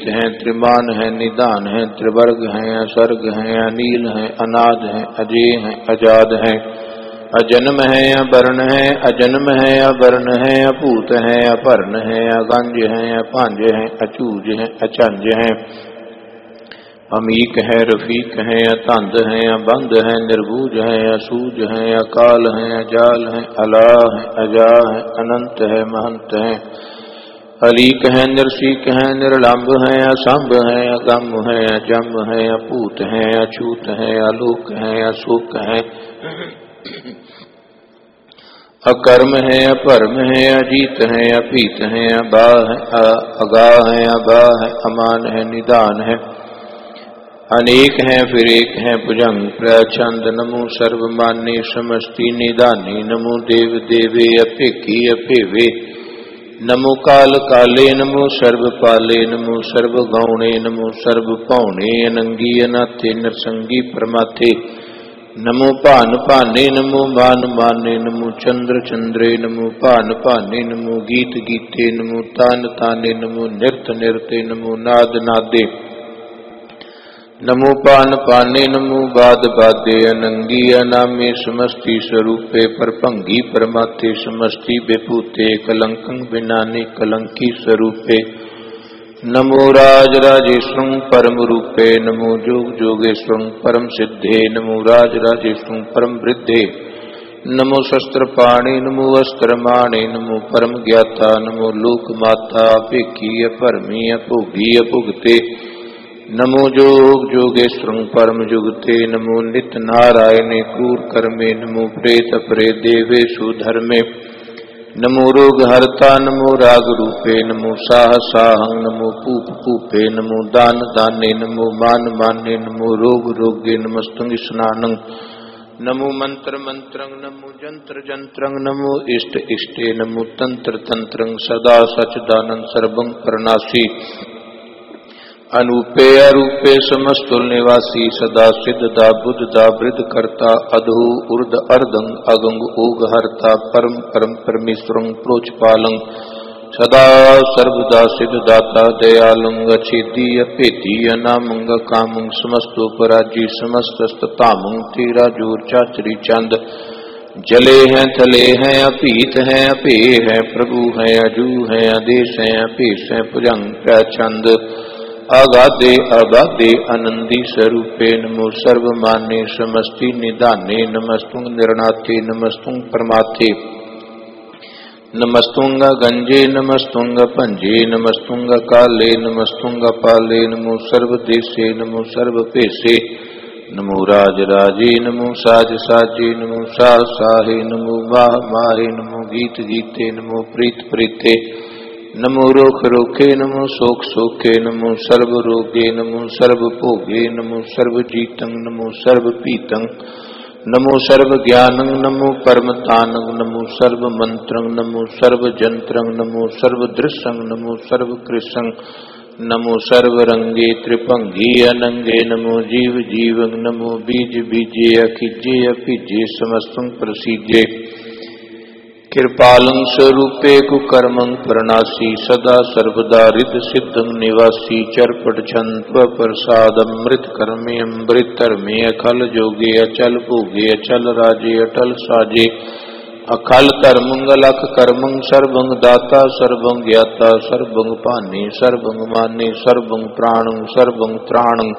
हैं, त्रिमान हैं, निदान हैं, त्रिवर्ग हैं, असर्ग हैं, अनील हैं, अनाद हैं, अजेय हैं, अजाद हैं, अजन्म है, अवर्ण है, अजन्म है, अवर्ण है, अपूत है, अपर्ण है, अगंज है, अपांज है, अचूज है, अचंज है, अमीक है, रफीक है, अतंद है, अबंध है, निर्बूज है, असूज है, अकाल है, अजाल है, अला है, अजा है, अनंत है, महंत है, अलीक है, निर्सीक है, निर्लंब है, असंभ है, अगम है, अजम है, अपूत है, अछूत है, अलोक है, अशोक है, अकर्म है, अपरम है, अजीत है, अपीत है, अबाह है, अगाह है, अबाह है, अमान है, निदान है, अनेक है, फिर एक है, भुजंग प्रचंड, नमो सर्वमान्य समस्ति निदानी, नमो देव देवे अपेकी अपेवे, नमो काल काले, नमो सर्व पाले, नमो सर्व गौणे, नमो सर्व पौणे, अनंगी अनाथे नरसंगी परमाथे, नमो भान भाने, नमो मान माने, नमो चंद्र चंद्रे, नमो भान भाने, नमो गीत गीते, नमो तान ताने, नमो निरत निरते, नमो नाद नादे, नमो पान पाने, नमो बाद बादे, अनंगी अनामे समस्ति स्वरूपे, परभंगी परमाते समस्ति विभूते, कलंकं विनाने कलंकी स्वरूपे, नमो राज राजेश्वरं परम रूपे, नमो जोग जोगेश्वरं परम सिद्धे, नमो राज राजेश्वरं परम वृद्धे, नमो शस्त्र पाणे, नमो अस्त्र माणे, नमो परम ज्ञाता, नमो लोक माता, अपेखी अपरमी अभोगी अभुगते, नमो जोग जोगेश्वरं परम जुगते, नमो नित नारायणे क्रूर कर्मे, नमो प्रेत परे देवेशु धर्मे, नमो रोग हरता, नमो राग रूपे, नमो साह साहं, नमो पूप पूपे, नमो दान दाने, नमो मान माने, नमो रोग रोगे, नमस्तुंग स्नानं, नमो मंत्र मंत्रं, नमो जंत्र जंत्रं, नमो इष्ट इष्टे, नमो तंत्र तंत्रं, सदा सचदानंद सर्वं प्रणासी, अनूपे अरूपे समस्तुल निवासी, सदा सिद्ध दा बुद्ध दा वृद्ध करता, अधो उर्ध अर्धं अगंग ओग हरता, परम परम परमेश्वरं प्रोचपालं, सदा सर्वदा सिद्ध दाता दयालुं, अछेदी अपेती अनामंग कामं, समस्तोपराजी समस्तस्तामं, तेरा जोर चाचरी चंद, जले हैं थले हैं, अपीत हैं अपेय हैं, प्रभु हैं अजू हैं, आदेश हैं अपेश हैं, भुजंग प्रचंड, अगाधे अगाधे आनंदी स्वरूपे, नमो सर्वमान्य समस्ति निदाने, नमस्तुंग निर्णाते, नमस्तुंग परमाथे, नमस्तुंग गंजे, नमस्तुंग पंजे, नमस्तुंग काले, नमस्तुंग पाले, नमो सर्वदेशे, नमो सर्वपेशे, नमो राज राजे, नमो साज साजे, नमो साह साहे, नमो माह माहे, नमो गीत गीते, नमो प्रीत प्रीते, नमो रोख रोखे, नमो शोक शोके, नमो सर्व रोगे, नमो सर्व भोगे, नमो सर्व जीतं, नमो सर्व पीतं, नमो सर्व ज्ञानं, नमो परमतानं, नमो सर्व मंत्रं, नमो सर्व जंत्रं, नमो सर्व दृश्यं, नमो सर्व कृशं, नमो सर्व रंगे त्रिभंगी अनंगे, नमो जीव जीवं, नमो बीज बीजे अखिजे अभिजे, समस्तं प्रसीजे, कृपालं स्वरूपे कुकर्मं प्रणासी, सदा सर्वदा रिद सिद्धं निवासी, चरपट छंद प्रसादमृत कर्मे अमृत धर्मे, अखल जोगे अचल भोगे, अचल राजे अटल साजे, अखल धर्मं अलख कर्मं, सर्वं दाता सर्वं ज्ञाता, सर्वं पाने सर्वं माने, सर्वं प्राणं सर्वं त्राणं,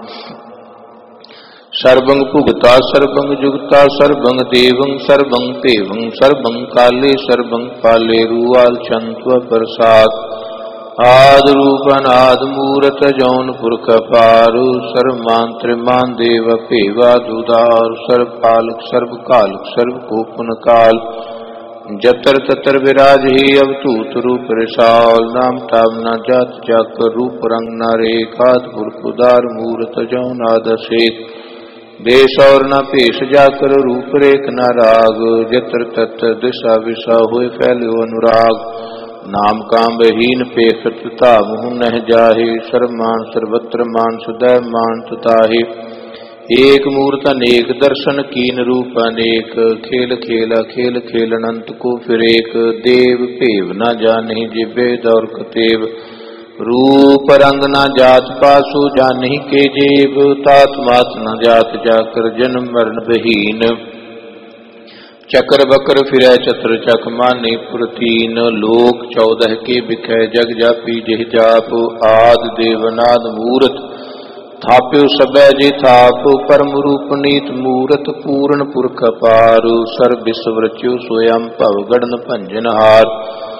सर्वं भुगता सर्वं जुगता, सर्वं देवं सर्वं देवं, सर्वं काले सर्वं पाले, रुआल चंत्व प्रसाद, आद रूप अनाद मूरत जौन पुरख पारु, सर्वमान त्रिमान देव पेवा दुदार, सर्वपालक सर्वकालक सर्वकोपन काल, जतर ततर विराज ही अवतूत रूप रिसाल, नाम ताम न जात जाक, रूप रंग न रेखात, पुरख उदार मूरत जौन आदसेत, देश और न पेश जाकर, रूप रेख न राग, जत्र तत्र दिशा विशा हुए फैल्यो अनुराग, नाम काम बहीन पेखत तामु नह जाहे, सर्वमान सर्वत्र मान सदैव मान तुताहे, एक मूर्त अनेक दर्शन कीन रूप अनेक, खेल खेला खेल खेल अनंत को फिर एक, देव पेव न जाने जिबे दौर कतेव, रूप रंग न जात पासु जानि के जेब, तात मात न जात जाकर जन्म मरण बहीन। चक्र बकर फिरै चतर चक मानी पुरतीन, लोक 14 के बिखै जग जापी जिह जाप। आद देवनाद मूरत थाप्यो सबै जे थाप, परम रूप नीत मूरत पूर्ण पुरख अपार। सर्व विश्व रच्यो स्वयं भव गढ़न भंजन हार।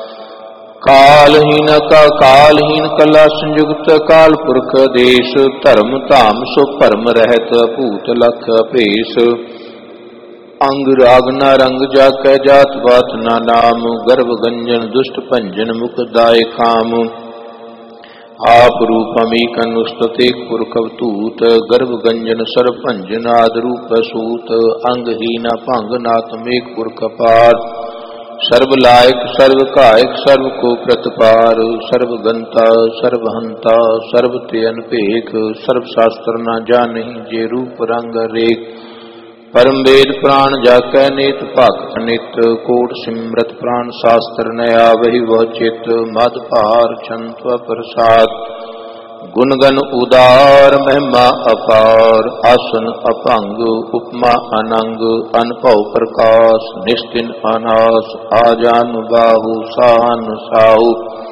कालहीन कला संयुक्त काल पुरख देश, धर्म धाम सो भरम रहत भूत लख अभेस। अंग राग न रंग जाकै जात बात ना नाम, गर्भ गंजन दुष्ट भंजन मुख दाय काम। आप रूप अमीक अनुस्तुत एक पुरख अवधूत, गर्भ गंजन सर्व भंजन आद रूप सूत। अंगहीना भंग नातम एक पुरख अपार, सर्व लायक सर्व कायक सर्व को प्रतपार। सर्व गंता सर्व हंता सर्व ते अनपेख, सर्व शास्त्र न जानहि जे रूप रंग रेख। परम वेद प्राण जाकै नेत भगत नित, कोट सिमरत प्राण शास्त्र न आवहि वह चित। मद भार छंत प्रसाद गुणगन उदार, महिमा अपार आसन अभंग। उपमा अनंग अनुभव प्रकाश, निस्तिन अनास आजानु बाहु साहन साहु।